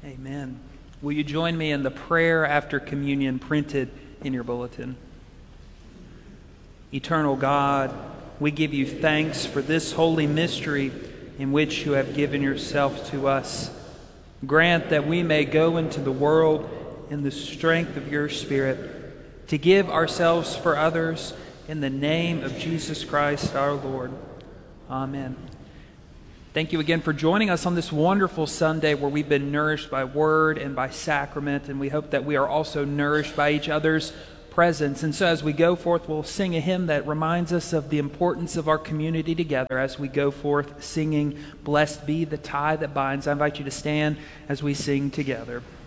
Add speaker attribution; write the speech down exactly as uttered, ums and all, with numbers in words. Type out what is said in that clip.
Speaker 1: Amen. Will you join me in the prayer after communion printed in your bulletin? Eternal God, we give you thanks for this holy mystery in which you have given yourself to us. Grant that we may go into the world in the strength of your Spirit to give ourselves for others in the name of Jesus Christ our Lord. Amen. Thank you again for joining us on this wonderful Sunday where we've been nourished by word and by sacrament, and we hope that we are also nourished by each other's presence. And so as we go forth, we'll sing a hymn that reminds us of the importance of our community together as we go forth singing, "Blessed be the tie that binds." I invite you to stand as we sing together.